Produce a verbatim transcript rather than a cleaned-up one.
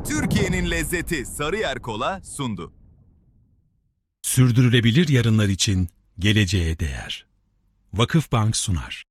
Türkiye'nin lezzeti Sarıyer Kola sundu. Sürdürülebilir yarınlar için geleceğe değer. Vakıfbank sunar.